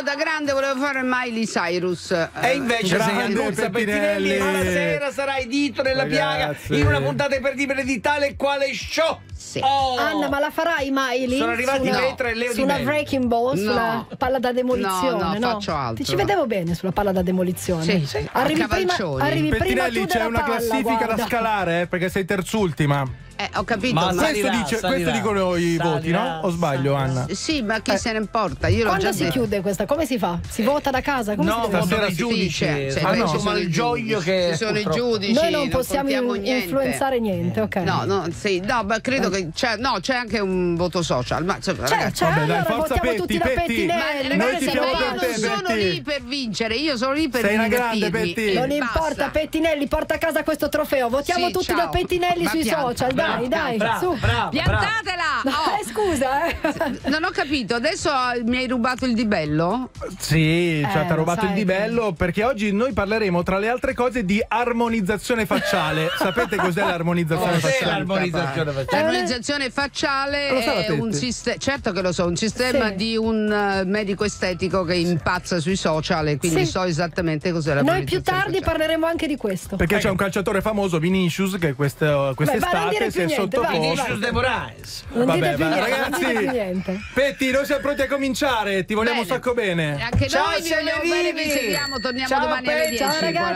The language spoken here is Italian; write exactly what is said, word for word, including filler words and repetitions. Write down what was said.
io da grande volevo fare Miley Cyrus. E invece sei Annuzza Pettinelli, stasera sarai dito nella piaga in una puntata imperdibile di Tale e Quale Show. Sì. Oh. Anna, ma la farai Miley? Sono arrivati una, Petra e Leo su una Di Bello. Wrecking Ball, No. sulla palla da demolizione? No, no, no? faccio altro. Ti ci vedevo bene sulla palla da demolizione. Sì, sì. Arrivi A prima, cavalcioni. arrivi prima Pettinelli, tu c'è della una palla, classifica guarda. da scalare, eh, perché sei terzultima. Eh, ho capito. Ma Ma Questo, salirà, dice, salirà, questo dicono i salirà, voti, no? O sbaglio, salirà. Anna? Sì, ma chi se ne importa? Io l'ho Quando già si detto. chiude questa? Come si fa? Si vota da casa? Come No, si deve votano Stasera i sì, giudici. c'è, c'è, Ah, poi no, ci sono ma i il gioio giudici, che ci sono i purtroppo- giudici. Noi non possiamo contiamo in- niente. influenzare niente, ok? No, no, sì, no, ma credo che c'è, no, c'è anche un voto social. Ma cioè, C'è, ragazzi, c'è, Vabbè, dai, allora forza, votiamo Petti, tutti da Petti. Pettinelli. Noi ma ti che siamo sei per io te, non sono Petti. lì per vincere, io sono lì per Sei una grande, divertirmi Petti. e Non basta. importa, Pettinelli, porta a casa questo trofeo. Votiamo Sì, tutti ciao. da Pettinelli Ma sui pianta, social. brava, Dai, dai, Brava, su. brava, brava. Piantatela! Oh, Eh, scusa, eh. non ho capito, adesso mi hai rubato il di bello? Sì, cioè Eh, ti ha rubato sai il di che- bello, perché oggi noi parleremo tra le altre cose di armonizzazione facciale. Sapete cos'è l'armonizzazione Cos'è facciale? l'armonizzazione facciale? L'armonizzazione facciale Lo sa la è un Petti? sistema, certo che lo so, un sistema Sì. di un eh, medico estetico che impazza sui social e quindi Sì. so esattamente cos'è Noi l'armonizzazione più tardi facciale. parleremo anche di questo. Perché c'è un calciatore famoso, Vinicius, che queste- Beh, ma non quest'estate dire si è più niente, vai, sottoposto. Vinicius de Moraes. Non Vabbè, dite più va, niente, non ragazzi, dite più niente. Petti, noi siamo pronti a cominciare. Ti vogliamo Bene. un sacco bene. Anche Ciao, noi vi vogliamo bene, vi Severini. seguiamo, torniamo Ciao, domani alle Petti. dieci. Ciao, ragazzi.